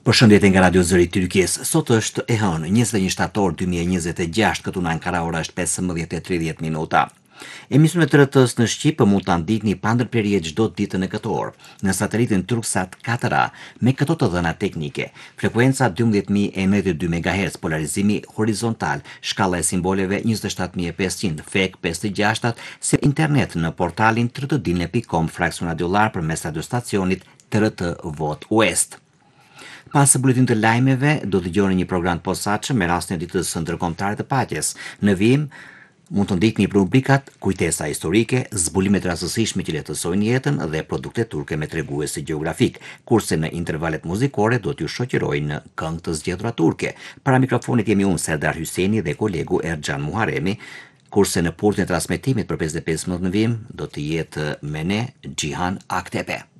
Përshëndetje nga Radio Zëri Tyrkisë. Sot është e hënë, 21 shtator 2026, këtu në Ankara ora është 15:30 minuta. Emisionet të rëtës në Shqipë mund të ndikni pa ndërprerje çdo ditë në këtë orë, në satelitin Turksat 4A, me këto të dhëna teknike: frekuenca 12092 MHz, polarizimi horizontal, shkalla e simboleve 27500, FEK 568, si internet në portalin trtdine.com, fraksion radiolar përmes radiostacionit TRT Vot West. Pas buletin të lajmeve, do të dëgjoni një program të posaçëm me rastin e ditës së ndërkombëtare të paqes. Në vijim, mund të ndikni rubrikat Kujtesa historike, zbulimet rastësishme që lehtësojnë jetën dhe produkte turke me treguesi gjeografik, kurse në intervalet muzikore do t'ju shoqërojnë këngë të zgjedhura turke. Para mikrofonit jemi unë, Serdar Hyseni, dhe kolegu Erxhan Muharemi, kurse në portin e transmetimit për 55 minuta në vijim do të jetë me ne Xhihan Aktepe.